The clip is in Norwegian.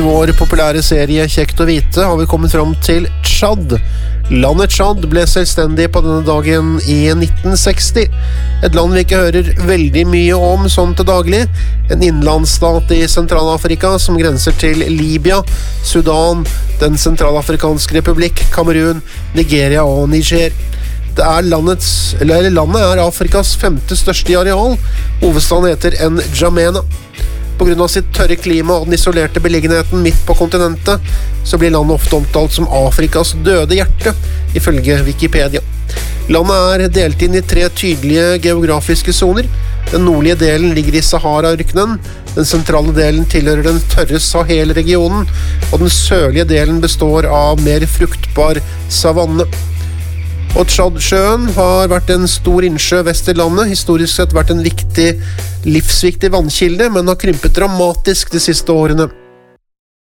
vår populære serie Kjekt å vite har vi kommet fram til Tsjad. Landet Tsjad ble selvstendig på denne dagen i 1960. Et land vi ikke hører veldig mye om sånn til daglig. En innlandsstat i Sentralafrika som grenser til Libya, Sudan, Den sentralafrikanske republikk, Kamerun, Nigeria og Niger. Landet er Afrikas 5. største i areal. Hovedstaden heter N'Djamena. På grunn av sitt tørre klima og den isolerte beliggenheten midt på kontinentet, så blir landet ofte omtalt som Afrikas døde hjerte, ifølge Wikipedia. Landet er delt inn i 3 tydelige geografiske zoner. Den nordlige delen ligger i Sahara-ørkenen, den sentrale delen tilhører den tørre Sahel-regionen, og den sørlige delen består av mer fruktbar savanne. Og Tsjadsjøen har vært en stor innsjø vest i landet, historisk sett vært en livsviktig vannkilde, men har krympet dramatisk de siste årene.